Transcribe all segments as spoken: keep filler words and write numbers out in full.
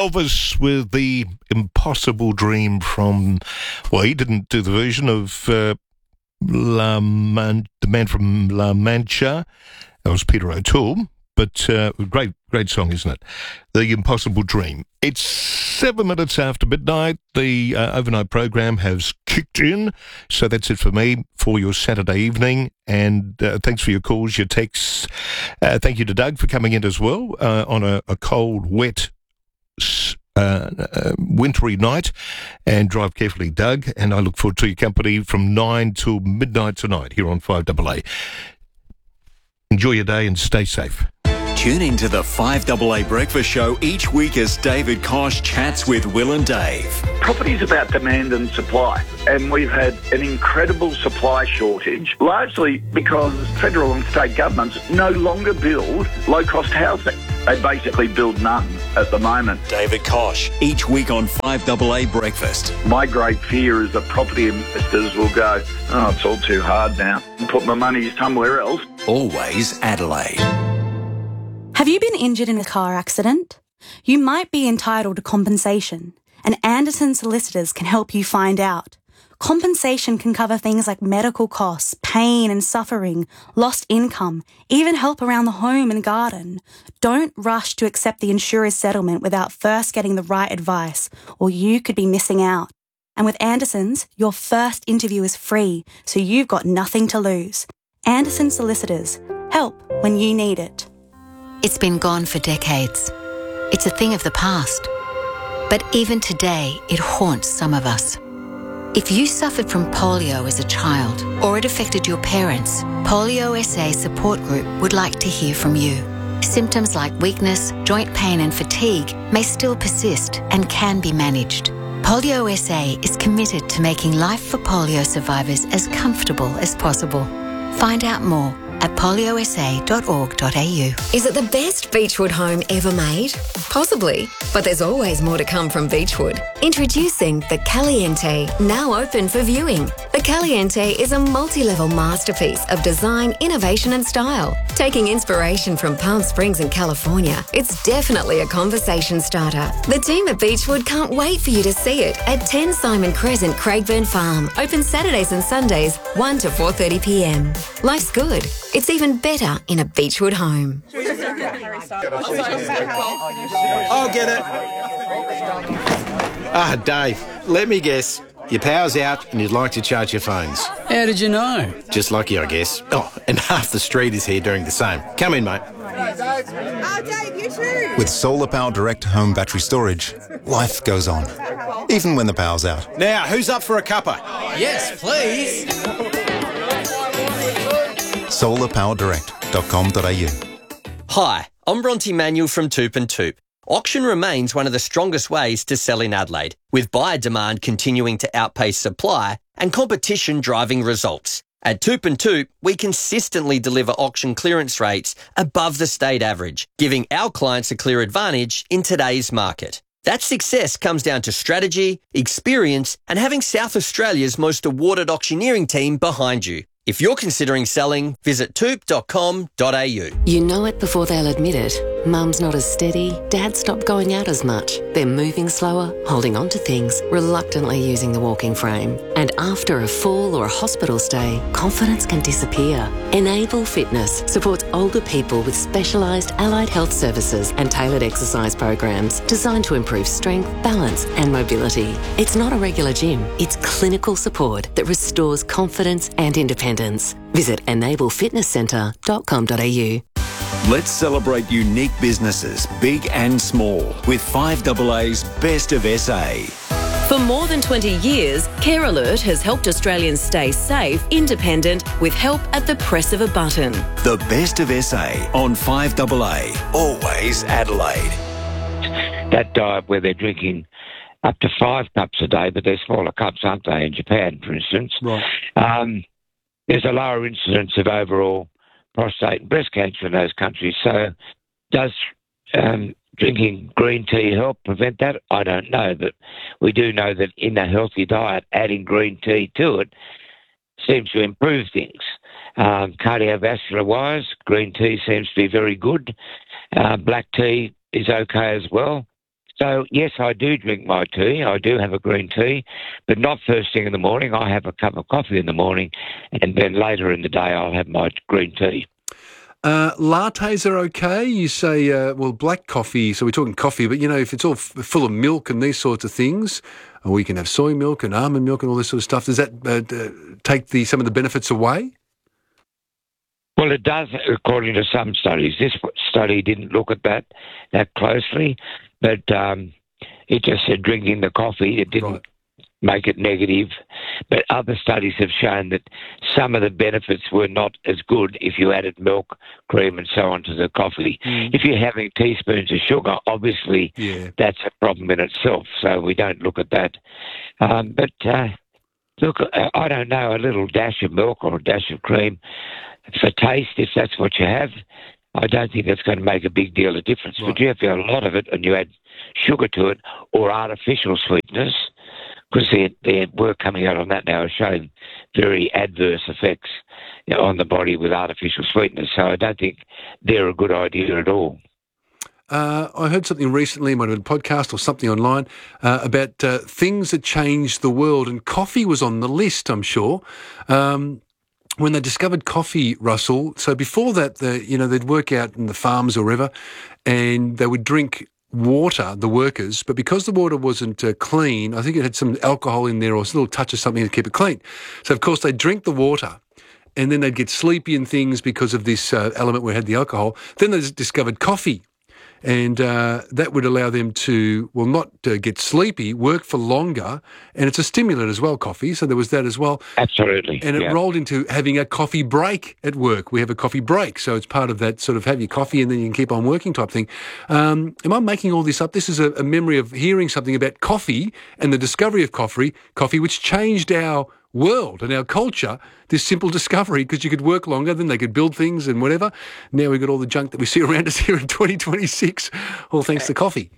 Elvis with the Impossible Dream from, well, he didn't do the version of uh, La Man, the man from La Mancha. That was Peter O'Toole. But uh, great, great song, isn't it? The Impossible Dream. It's seven minutes after midnight. The uh, overnight program has kicked in. So that's it for me for your Saturday evening. And uh, thanks for your calls, your texts. Uh, thank you to Doug for coming in as well uh, on a, a cold, wet, uh, uh, wintry night. And drive carefully, Doug. And I look forward to your company from nine till midnight tonight here on five A A. Enjoy your day and stay safe. Tune in to the five A A Breakfast Show each week as David Kosh chats with Will and Dave. Property is about demand and supply, and we've had an incredible supply shortage, largely because federal and state governments no longer build low-cost housing. They basically build none at the moment. David Kosh, each week on five A A Breakfast. My great fear is that property investors will go, oh, it's all too hard now, and put my money somewhere else. Always Adelaide. Have you been injured in a car accident? You might be entitled to compensation, and Anderson Solicitors can help you find out. Compensation can cover things like medical costs, pain and suffering, lost income, even help around the home and garden. Don't rush to accept the insurer's settlement without first getting the right advice, or you could be missing out. And with Anderson's, your first interview is free, so you've got nothing to lose. Anderson Solicitors. Help when you need it. It's been gone for decades. It's a thing of the past. But even today, it haunts some of us. If you suffered from polio as a child or it affected your parents, Polio S A Support Group would like to hear from you. Symptoms like weakness, joint pain and fatigue may still persist and can be managed. Polio S A is committed to making life for polio survivors as comfortable as possible. Find out more at polio s a dot org dot a u. Is it the best Beechwood home ever made? Possibly, but there's always more to come from Beechwood. Introducing the Caliente, now open for viewing. The Caliente is a multi-level masterpiece of design, innovation and style. Taking inspiration from Palm Springs in California, it's definitely a conversation starter. The team at Beechwood can't wait for you to see it at ten Simon Crescent, Craigburn Farm. Open Saturdays and Sundays, one to four thirty p m. Life's good. It's even better in a Beechwood home. I'll get it. Ah, Dave, let me guess. Your power's out and you'd like to charge your phones. How did you know? Just lucky, I guess. Oh, and half the street is here doing the same. Come in, mate. Oh, Dave, you too. With Solar Power Direct home battery storage, life goes on, even when the power's out. Now, who's up for a cuppa? Yes, please. solar power direct dot com dot a u. Hi, I'm Bronte Manuel from Toop and Toop. Auction remains one of the strongest ways to sell in Adelaide, with buyer demand continuing to outpace supply and competition driving results. At Toop and Toop, we consistently deliver auction clearance rates above the state average, giving our clients a clear advantage in today's market. That success comes down to strategy, experience, and having South Australia's most awarded auctioneering team behind you. If you're considering selling, visit toop dot com dot a u. You know it before they'll admit it. Mum's not as steady, Dad stopped going out as much. They're moving slower, holding on to things, reluctantly using the walking frame. And after a fall or a hospital stay, confidence can disappear. Enable Fitness supports older people with specialised allied health services and tailored exercise programs designed to improve strength, balance and mobility. It's not a regular gym, it's clinical support that restores confidence and independence. Visit enable fitness centre dot com dot a u. Let's celebrate unique businesses, big and small, with five A A's Best of S A. For more than twenty years, Care Alert has helped Australians stay safe, independent, with help at the press of a button. The Best of S A on five A A. Always Adelaide. That diet where they're drinking up to five cups a day, but they're smaller cups, aren't they, in Japan, for instance? Right. Um, there's a lower incidence of overall prostate and breast cancer in those countries. So does um, drinking green tea help prevent that? I don't know, but we do know that in a healthy diet, adding green tea to it seems to improve things. Um, cardiovascular-wise, green tea seems to be very good. Uh, black tea is okay as well. So, yes, I do drink my tea. I do have a green tea, but not first thing in the morning. I have a cup of coffee in the morning, and then later in the day I'll have my green tea. Uh, lattes are okay. You say, uh, well, black coffee, so we're talking coffee, but, you know, if it's all f- full of milk and these sorts of things, or we can have soy milk and almond milk and all this sort of stuff, does that uh, d- take the some of the benefits away? Well, it does, according to some studies. This study didn't look at that that closely, but um, it just said drinking the coffee. It didn't right. make it negative. But other studies have shown that some of the benefits were not as good if you added milk, cream and so on to the coffee. Mm. If you're having teaspoons of sugar, obviously yeah. that's a problem in itself, so we don't look at that. Um, but, uh, look, I don't know, a little dash of milk or a dash of cream for taste, if that's what you have, I don't think that's going to make a big deal of difference. Right. But you have to have a lot of it and you add sugar to it or artificial sweeteners, because their, their work coming out on that now has shown very adverse effects, you know, on the body with artificial sweeteners. So I don't think they're a good idea at all. Uh, I heard something recently, might have been a podcast or something online, uh, about uh, things that changed the world, and coffee was on the list, I'm sure. Um, when they discovered coffee, Russell, so before that, the, you know, they'd work out in the farms or wherever, and they would drink water, the workers, but because the water wasn't uh, clean, I think it had some alcohol in there or a little touch of something to keep it clean. So, of course, they'd drink the water, and then they'd get sleepy and things because of this uh, element where it had the alcohol. Then they discovered coffee. And uh, that would allow them to, well, not uh, get sleepy, work for longer, and it's a stimulant as well, coffee, so there was that as well. Absolutely. And it yeah. rolled into having a coffee break at work. We have a coffee break, so it's part of that sort of have your coffee and then you can keep on working type thing. Um, am I making all this up? This is a, a memory of hearing something about coffee and the discovery of coffee, coffee, which changed our world and our culture, this simple discovery, because you could work longer, then they could build things and whatever. Now we've got all the junk that we see around us here in twenty twenty-six, all thanks to coffee.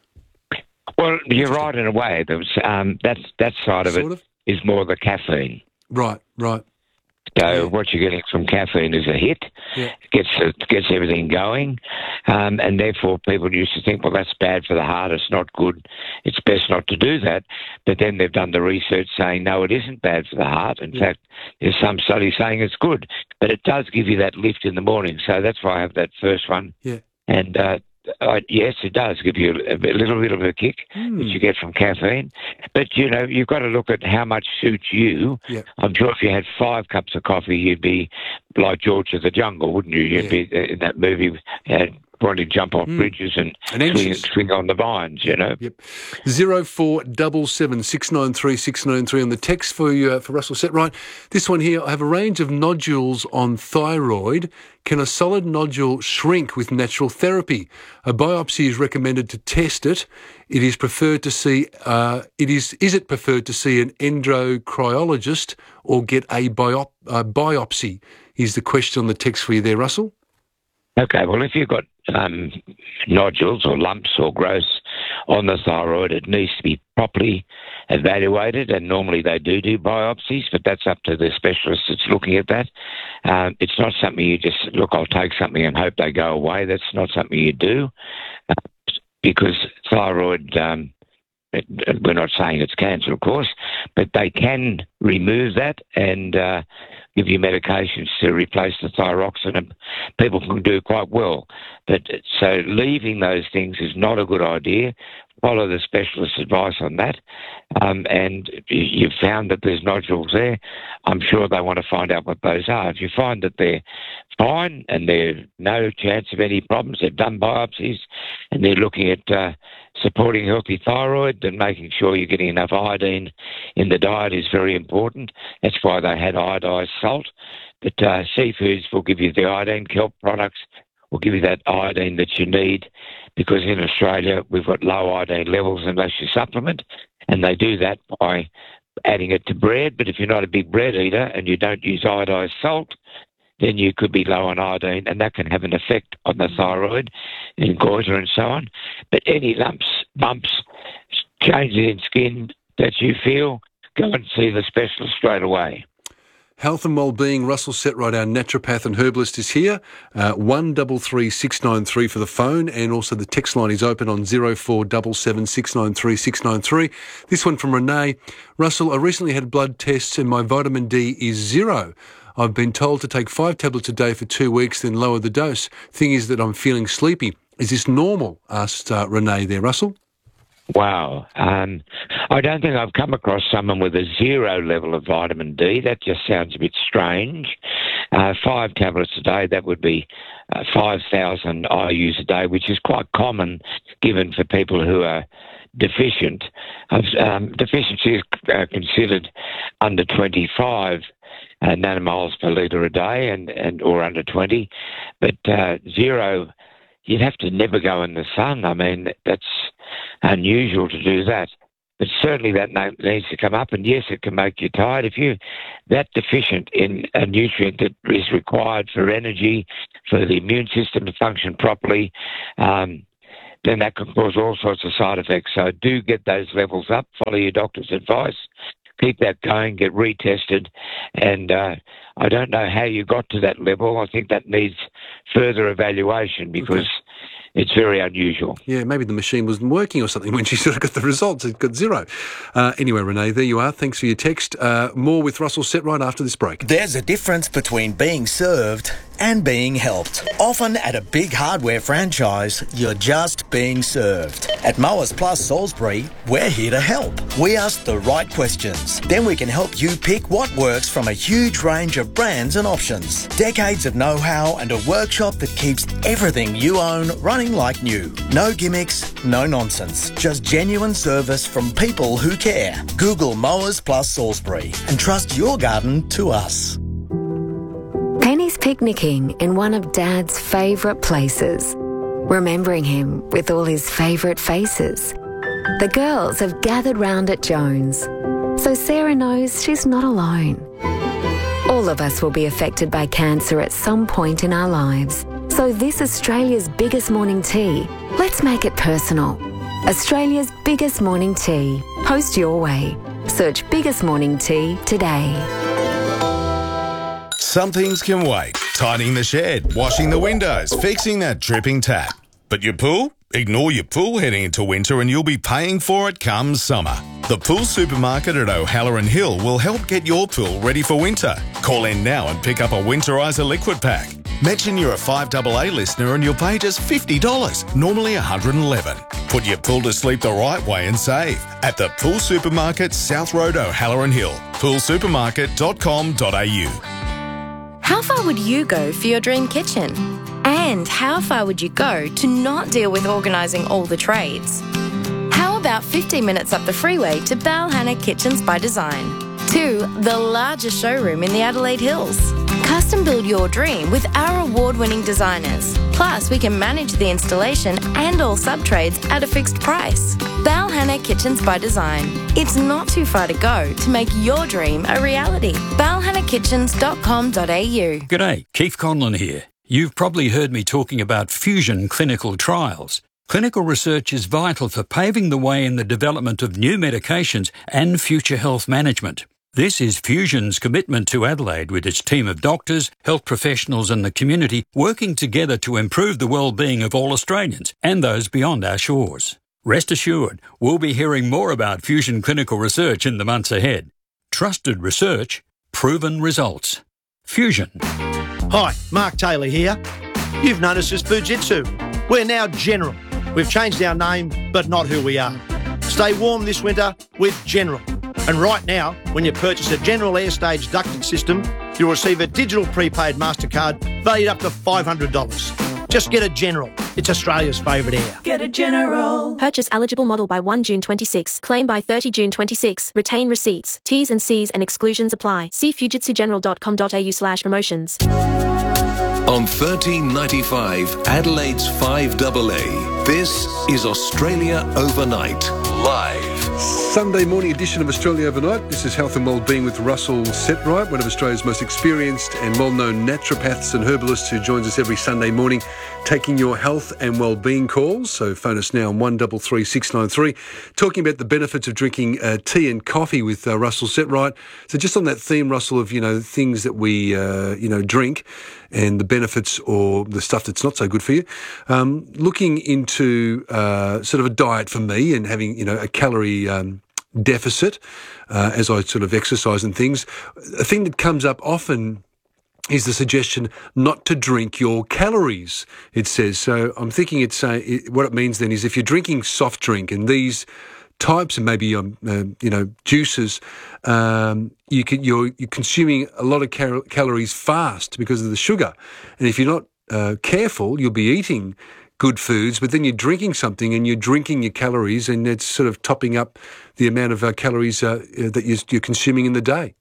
Well, you're right in a way. There was, um, that's, that side of sort it of? is more the caffeine. Right, right. So yeah. what you're getting from caffeine is a hit, yeah. gets it gets everything going, um, and therefore people used to think, well, that's bad for the heart, it's not good, it's best not to do that. But then they've done the research saying, no, it isn't bad for the heart. In yeah. fact, there's some studies saying it's good, but it does give you that lift in the morning. So that's why I have that first one. Yeah. And uh, Uh, yes, it does give you a, a little bit of a kick mm. that you get from caffeine. But, you know, you've got to look at how much suits you. Yeah. I'm sure if you had five cups of coffee, you'd be like George of the Jungle, wouldn't you? You'd yeah. be in that movie, uh, wanting to jump off mm. bridges and, and swing, swing on the vines, you know. Yep. Zero four double seven six nine three six nine three on the text for you uh, for Russell Setright. This one here, I have a range of nodules on thyroid. Can a solid nodule shrink with natural therapy? A biopsy is recommended to test it. It is preferred to see. Uh, it is. Is it preferred to see an endocrinologist or get a biop, uh, biopsy? Is the question on the text for you there, Russell? Okay, well, if you've got um, nodules or lumps or growths on the thyroid, it needs to be properly evaluated, and normally they do do biopsies, but that's up to the specialist that's looking at that. Um, it's not something you just, look, I'll take something and hope they go away. That's not something you do, uh, because thyroid, um, it, we're not saying it's cancer, of course, but they can remove that and uh, give you medications to replace the thyroxine, and people can do quite well. But so leaving those things is not a good idea. Follow the specialist's advice on that. Um, and you've found that there's nodules there. I'm sure they want to find out what those are. If you find that they're fine and there's no chance of any problems, they've done biopsies and they're looking at uh, supporting healthy thyroid and making sure you're getting enough iodine in the diet is very important. That's why they had iodized salt. But uh, seafoods will give you the iodine, kelp products will give you that iodine that you need, because in Australia we've got low iodine levels unless you supplement, and they do that by adding it to bread. But if you're not a big bread eater and you don't use iodized salt, then you could be low on iodine, and that can have an effect on the thyroid and goiter and so on. But any lumps, bumps, changes in skin that you feel, go and see the specialist straight away. health and wellbeing. Russell Setright, our naturopath and herbalist, is here. Uh, one double three six nine three for the phone, and also the text line is open on zero four seven seven six nine three six nine three. This one from Renee. Russell, I recently had blood tests and my vitamin D is zero. I've been told to take five tablets a day for two weeks, then lower the dose. Thing is that I'm feeling sleepy. Is this normal? Asked uh, Renee there, Russell. Wow. Um, I don't think I've come across someone with a zero level of vitamin D. That just sounds a bit strange. Uh, five tablets a day, that would be uh, five thousand I U's a day, which is quite common given for people who are deficient. Um, deficiency is uh, considered under twenty-five uh, nanomoles per litre a day and, and or under twenty, but uh, zero, you'd have to never go in the sun. I mean, that's unusual to do that. But certainly that needs to come up, and yes, it can make you tired. If you're that deficient in a nutrient that is required for energy, for the immune system to function properly, um, then that can cause all sorts of side effects. So do get those levels up, follow your doctor's advice, keep that going, get retested, and uh, I don't know how you got to that level. I think that needs further evaluation because okay. It's very unusual. Yeah, maybe the machine wasn't working or something when she sort of got the results. It got zero. Uh, anyway, Renee, there you are. Thanks for your text. Uh, more with Russell Setright after this break. There's a difference between being served and being helped. Often at a big hardware franchise, you're just being served. At Mowers Plus Salisbury, we're here to help. We ask the right questions. Then we can help you pick what works from a huge range of brands and options. Decades of know-how and a workshop that keeps everything you own running like new. No gimmicks, no nonsense. Just genuine service from people who care. Google Mowers Plus Salisbury and trust your garden to us. Penny's picnicking in one of Dad's favourite places, remembering him with all his favourite faces. The girls have gathered round at Jones, so Sarah knows she's not alone. All of us will be affected by cancer at some point in our lives. So this Australia's biggest morning tea, let's make it personal. Australia's biggest morning tea. Post your way. Search Biggest Morning Tea today. Some things can wait. Tidying the shed, washing the windows, fixing that dripping tap. But your pool? Ignore your pool heading into winter and you'll be paying for it come summer. The Pool Supermarket at O'Halloran Hill will help get your pool ready for winter. Call in now and pick up a Winterizer liquid pack. Mention you're a five A A listener and you'll pay just fifty dollars, normally one hundred eleven dollars. Put your pool to sleep the right way and save at the Pool Supermarket, South Road, O'Halloran Hill. pool supermarket dot com dot a u. How far would you go for your dream kitchen? And how far would you go to not deal with organising all the trades? How about fifteen minutes up the freeway to Balhanna Kitchens by Design? To the largest showroom in the Adelaide Hills. Custom build your dream with our award-winning designers. Plus, we can manage the installation and all sub-trades at a fixed price. Balhanna Kitchens by Design. It's not too far to go to make your dream a reality. balhanna kitchens dot com dot a u. G'day, Keith Conlon here. You've probably heard me talking about fusion clinical trials. Clinical research is vital for paving the way in the development of new medications and future health management. This is Fusion's commitment to Adelaide with its team of doctors, health professionals and the community working together to improve the well-being of all Australians and those beyond our shores. Rest assured, we'll be hearing more about Fusion clinical research in the months ahead. Trusted research, proven results. Fusion. Hi, Mark Taylor here. You've known us as Fujitsu. We're now General. We've changed our name, but not who we are. Stay warm this winter with General. And right now, when you purchase a General Airstage ducting system, you'll receive a digital prepaid MasterCard valued up to five hundred dollars. Just get a General. It's Australia's favourite air. Get a General. Purchase eligible model by first June twenty-six. Claim by thirtieth June twenty-six. Retain receipts. T's and C's and exclusions apply. See fujitsu general dot com dot a u slash promotions. On thirteen ninety-five, Adelaide's five A A, this is Australia Overnight, live. Sunday morning edition of Australia Overnight. This is Health and Wellbeing with Russell Setright, one of Australia's most experienced and well-known naturopaths and herbalists who joins us every Sunday morning taking your health and wellbeing calls. So phone us now on one three three six nine three, talking about the benefits of drinking uh, tea and coffee with uh, Russell Setright. So just on that theme, Russell, of, you know, things that we, uh, you know, drink and the benefits or the stuff that's not so good for you. Um, looking into uh, sort of a diet for me and having, you know, a calorie um, deficit uh, as I sort of exercise and things, a thing that comes up often is the suggestion not to drink your calories, it says. So I'm thinking it's uh, it, what it means then is if you're drinking soft drink and these types and maybe um, uh, you know juices, um, you can, you're, you're consuming a lot of cal- calories fast because of the sugar. And if you're not uh, careful, you'll be eating good foods, but then you're drinking something and you're drinking your calories, and it's sort of topping up the amount of uh, calories uh, that you're, you're consuming in the day.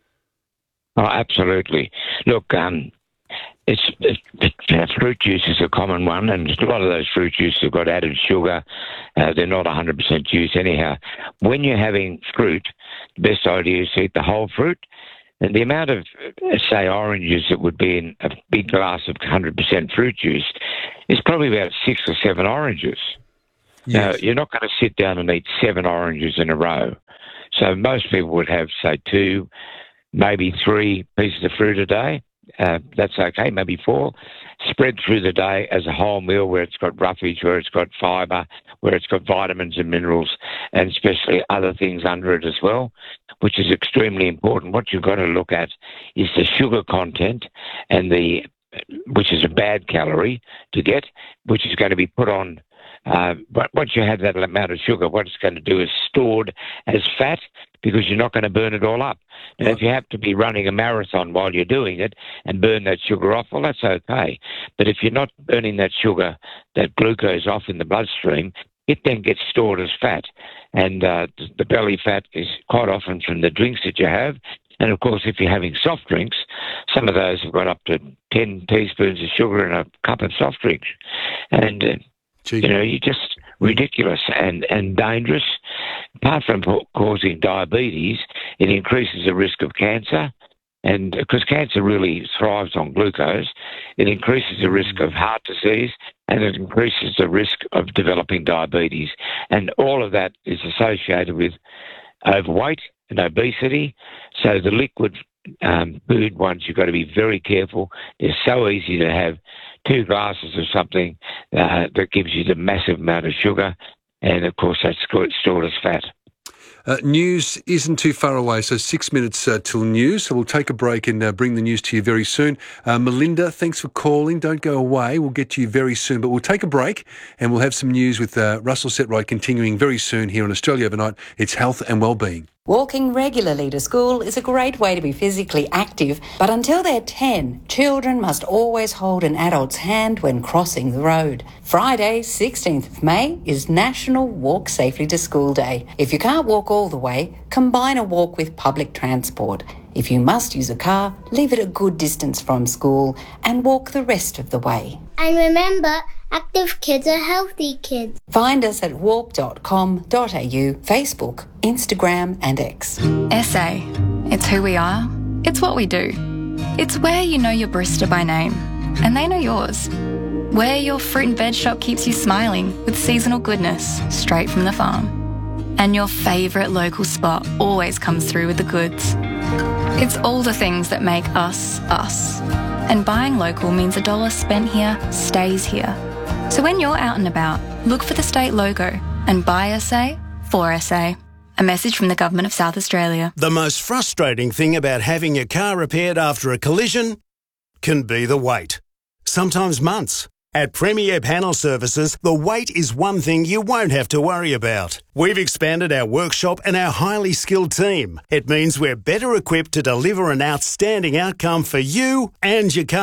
Oh, absolutely. Look, um, it's, it's, it's fruit juice is a common one, and a lot of those fruit juices have got added sugar. Uh, they're not one hundred percent juice anyhow. When you're having fruit, the best idea is to eat the whole fruit. And the amount of, say, oranges that would be in a big glass of one hundred percent fruit juice is probably about six or seven oranges. Yes. Now, you're not going to sit down and eat seven oranges in a row. So most people would have, say, two, maybe three pieces of fruit a day. Uh, that's okay, maybe four. Spread through the day as a whole meal where it's got roughage, where it's got fibre, where it's got vitamins and minerals, and especially other things under it as well, which is extremely important. What you've got to look at is the sugar content, and the which is a bad calorie to get, which is going to be put on. Uh, but once you have that amount of sugar, what it's going to do is stored as fat, because you're not going to burn it all up. Now, if you have to be running a marathon while you're doing it and burn that sugar off, well, that's okay. But if you're not burning that sugar, that glucose off in the bloodstream, it then gets stored as fat. And uh, the belly fat is quite often from the drinks that you have. And, of course, if you're having soft drinks, some of those have got up to ten teaspoons of sugar in a cup of soft drinks. And, uh, you know, you just... ridiculous and, and dangerous. Apart from causing diabetes, it increases the risk of cancer, and because cancer really thrives on glucose, it increases the risk of heart disease, and it increases the risk of developing diabetes. And all of that is associated with overweight and obesity. So the liquid um, food ones, you've got to be very careful. They're so easy to have two glasses of something uh, that gives you the massive amount of sugar, and of course that's stored as fat. Uh, news isn't too far away, so six minutes uh, till news. So we'll take a break and uh, bring the news to you very soon. Uh, Melinda, thanks for calling. Don't go away. We'll get to you very soon. But we'll take a break and we'll have some news with uh, Russell Setright continuing very soon here on Australia Overnight. It's health and wellbeing. Walking regularly to school is a great way to be physically active, but until they're ten, children must always hold an adult's hand when crossing the road. Friday, sixteenth of May, is National Walk Safely to School Day. If you can't walk all the way, combine a walk with public transport. If you must use a car, leave it a good distance from school and walk the rest of the way. And remember, active kids are healthy kids. Find us at walk dot com dot a u, Facebook, Instagram and X. S A. It's who we are. It's what we do. It's where you know your barista by name, and they know yours. Where your fruit and veg shop keeps you smiling with seasonal goodness straight from the farm. And your favourite local spot always comes through with the goods. It's all the things that make us, us. And buying local means a dollar spent here stays here. So when you're out and about, look for the state logo and buy S A for S A. A message from the Government of South Australia. The most frustrating thing about having your car repaired after a collision can be the wait. Sometimes months. At Premier Panel Services, the wait is one thing you won't have to worry about. We've expanded our workshop and our highly skilled team. It means we're better equipped to deliver an outstanding outcome for you and your car.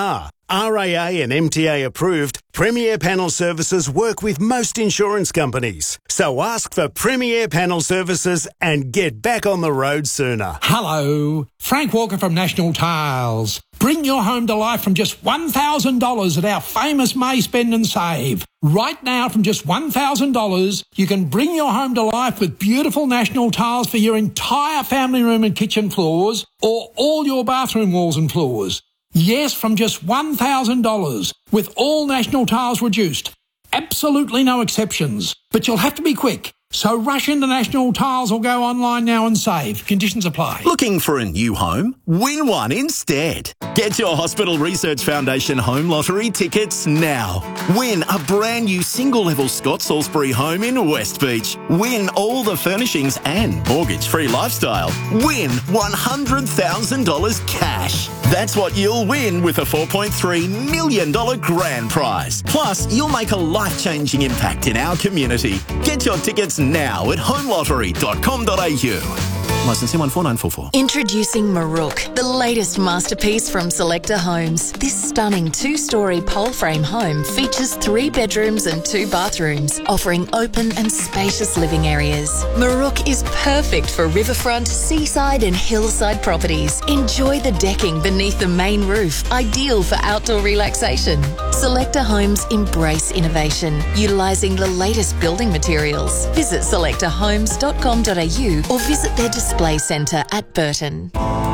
R A A and M T A approved, Premier Panel Services work with most insurance companies. So ask for Premier Panel Services and get back on the road sooner. Hello, Frank Walker from National Tiles. Bring your home to life from just one thousand dollars at our famous May Spend and Save. Right now, from just one thousand dollars, you can bring your home to life with beautiful National Tiles for your entire family room and kitchen floors, or all your bathroom walls and floors. Yes, from just one thousand dollars, with all National Tiles reduced. Absolutely no exceptions. But you'll have to be quick. So rush into National Tiles or go online now and save. Conditions apply. Looking for a new home? Win one instead. Get your Hospital Research Foundation Home Lottery tickets now. Win a brand new single-level Scott Salisbury home in West Beach. Win all the furnishings and mortgage-free lifestyle. Win one hundred thousand dollars cash. That's what you'll win with a four point three million dollars grand prize. Plus, you'll make a life-changing impact in our community. Get your tickets now at home lottery dot com dot a u. Licensing one four nine four four. Introducing Marook, the latest masterpiece from Selector Homes. This stunning two-storey pole frame home features three bedrooms and two bathrooms, offering open and spacious living areas. Marook is perfect for riverfront, seaside and hillside properties. Enjoy the decking beneath the main roof, ideal for outdoor relaxation. Selector Homes embrace innovation, utilising the latest building materials. Visit selector homes dot com dot a u or visit their display centre at Burton.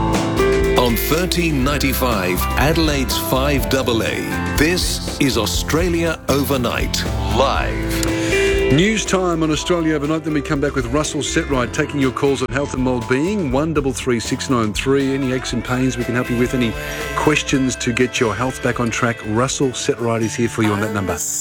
On thirteen ninety-five, Adelaide's five A A, this is Australia Overnight, live. News time on Australia Overnight, then we come back with Russell Setright taking your calls on health and wellbeing. one three three six nine three. Any aches and pains we can help you with, any questions to get your health back on track. Russell Setright is here for you on that number.